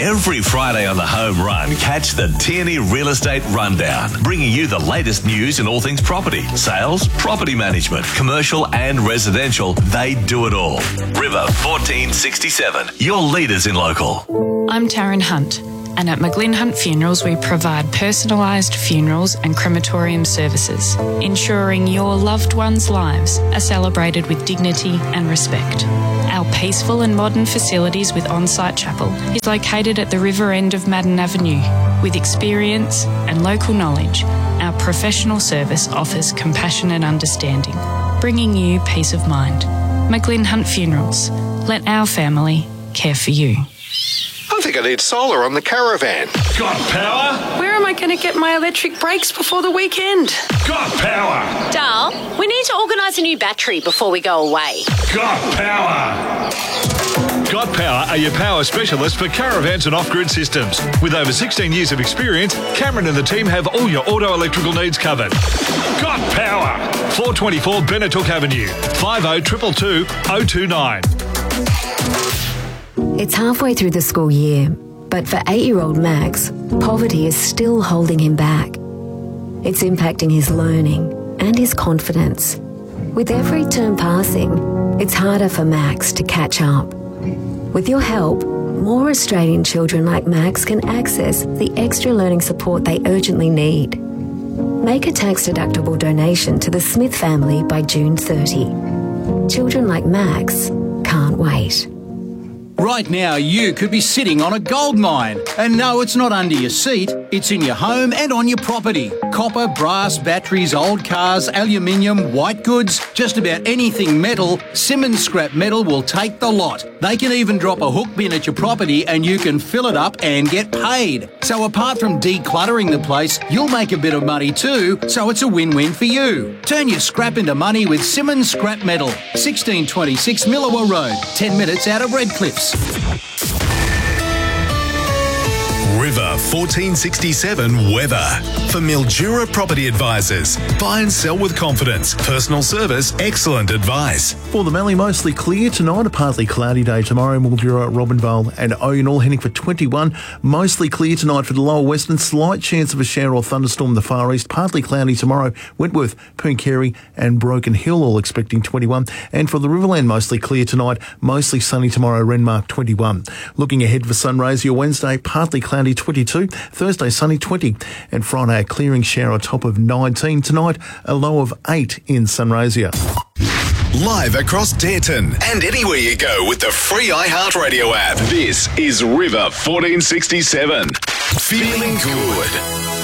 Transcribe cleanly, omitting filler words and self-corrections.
Every Friday on the Home Run, catch the Tierney Real Estate Rundown, bringing you the latest news in all things property, sales, property management, commercial and residential. They do it all. River 1467, your leaders in local. I'm Taryn Hunt, and at McGlynn Hunt Funerals we provide personalised funerals and crematorium services, ensuring your loved ones' lives are celebrated with dignity and respect. Our peaceful and modern facilities with on-site chapel is located at the river end of Madden Avenue. With experience and local knowledge, our professional service offers compassion and understanding, bringing you peace of mind. McGlynn Hunt Funerals. Let our family care for you. I think I need solar on the caravan. Got power? Where am I going to get my electric brakes before the weekend? Got power? Dal, we need to organise a new battery before we go away. Got power? Got Power are your power specialists for caravans and off-grid systems. With over 16 years of experience, Cameron and the team have all your auto electrical needs covered. Got Power? 424 Benetook Avenue, 50 222 029. It's halfway through the school year, but for 8-year-old Max, poverty is still holding him back. It's impacting his learning and his confidence. With every term passing, it's harder for Max to catch up. With your help, more Australian children like Max can access the extra learning support they urgently need. Make a tax-deductible donation to the Smith family by June 30. Children like Max can't wait. Right now, you could be sitting on a gold mine. And no, it's not under your seat. It's in your home and on your property. Copper, brass, batteries, old cars, aluminium, white goods, just about anything metal, Simmons Scrap Metal will take the lot. They can even drop a hook bin at your property and you can fill it up and get paid. So apart from decluttering the place, you'll make a bit of money too, so it's a win-win for you. Turn your scrap into money with Simmons Scrap Metal. 1626 Millawa Road, 10 minutes out of Redcliffs. River 1467 weather. For Mildura Property Advisors. Buy and sell with confidence. Personal service, excellent advice. For the Mallee, mostly clear tonight. A partly cloudy day tomorrow. Mildura, Robinvale and Oyenall heading for 21. Mostly clear tonight for the lower western. Slight chance of a shower or thunderstorm in the far east. Partly cloudy tomorrow. Wentworth, Pooncarie and Broken Hill all expecting 21. And for the Riverland, mostly clear tonight. Mostly sunny tomorrow. Renmark 21. Looking ahead for Sunraysia Wednesday. Partly cloudy 22. Thursday sunny 20. And Friday a clearing shower top of 19. Tonight a low of 8 in Sunraysia. Live across Dareton and anywhere you go with the free iHeartRadio app. This is River 1467. Feeling good.